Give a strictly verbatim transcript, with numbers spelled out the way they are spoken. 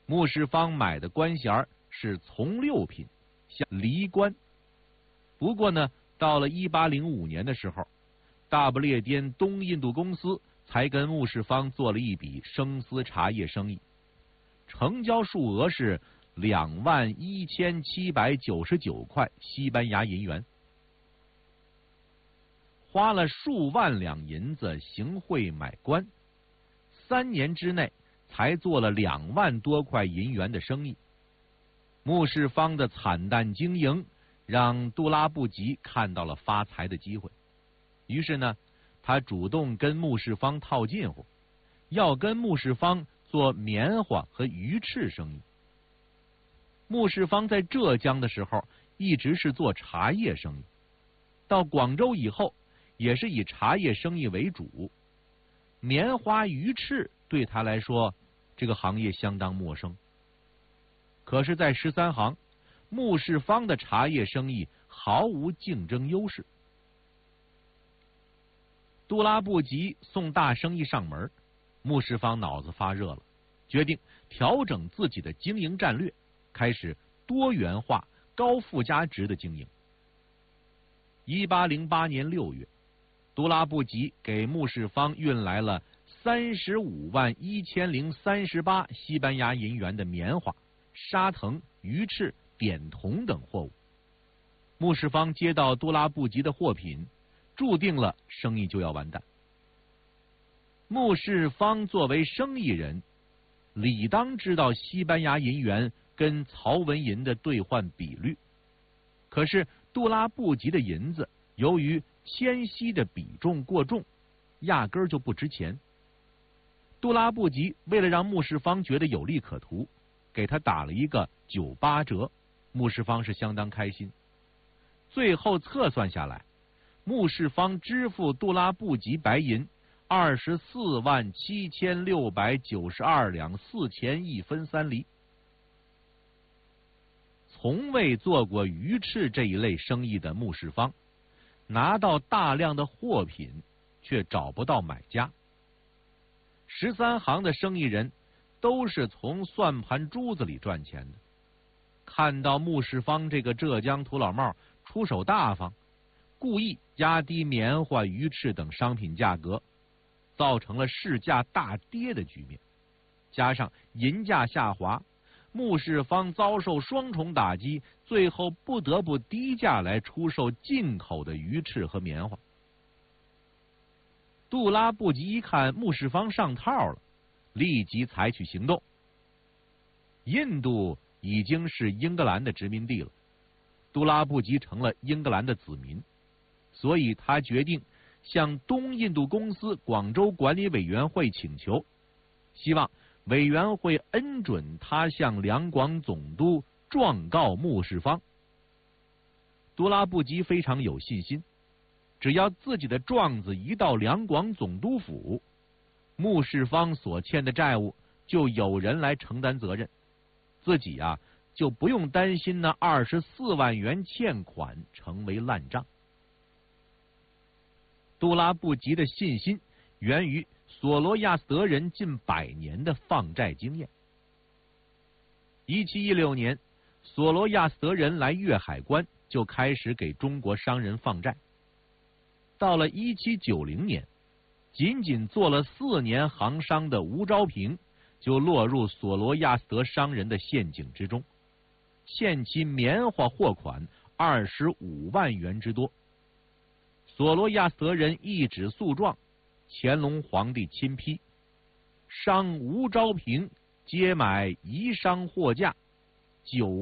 穆世芳买的官衔是从六品，像离官。不过呢，到了一八零五年的时候，大不列颠东印度公司才跟穆世芳做了一笔生丝茶叶生意，成交数额是两万一千七百九十九块西班牙银元，花了数万两银子行贿买官，三年之内才做了两万多块银元的生意。穆世芳的惨淡经营让杜拉布吉看到了发财的机会，于是呢，他主动跟穆世芳套近乎，要跟穆世芳做棉花和鱼翅生意。穆世芳在浙江的时候一直是做茶叶生意，到广州以后也是以茶叶生意为主，棉花鱼翅对他来说这个行业相当陌生。可是在十三行，穆世芳的茶叶生意毫无竞争优势。杜拉布吉送大生意上门，穆世芳脑子发热了，决定调整自己的经营战略，开始多元化、高附加值的经营。一八零八年六月，杜拉布吉给穆世芳运来了三十五万一千零三十八西班牙银元的棉花、沙藤、鱼翅、点铜等货物。穆世芳接到杜拉布吉的货品，注定了生意就要完蛋。穆世芳作为生意人，理当知道西班牙银元跟曹文银的兑换比率，可是杜拉布吉的银子由于铅锡的比重过重，压根儿就不值钱。杜拉布吉为了让穆世芳觉得有利可图，给他打了一个九八折，穆世芳是相当开心。最后测算下来，穆世芳支付杜拉布吉白银二十四万七千六百九十二两四钱一分三厘。从未做过鱼翅这一类生意的穆世芳，拿到大量的货品，却找不到买家。十三行的生意人都是从算盘珠子里赚钱的，看到穆世芳这个浙江土老帽出手大方，故意压低棉花、鱼翅等商品价格，造成了市价大跌的局面。加上银价下滑，穆世芳遭受双重打击，最后不得不低价来出售进口的鱼翅和棉花。杜拉布吉一看穆世芳上套了，立即采取行动。印度已经是英格兰的殖民地了，杜拉布吉成了英格兰的子民，所以他决定向东印度公司广州管理委员会请求，希望委员会恩准他向两广总督状告穆世芳。杜拉布吉非常有信心，只要自己的状子一到两广总督府，穆世芳所欠的债务就有人来承担责任，自己啊就不用担心那二十四万元欠款成为烂账。杜拉布吉的信心源于索罗亚斯德人近百年的放债经验。一七一六年，索罗亚斯德人来粤海关，就开始给中国商人放债。到了一七九零年，仅仅做了四年行商的吴昭平，就落入索罗亚斯德商人的陷阱之中，欠其棉花货款二十五万元之多。索罗亚斯德人一纸诉状，乾隆皇帝亲批，商吴昭平皆买遗商货价九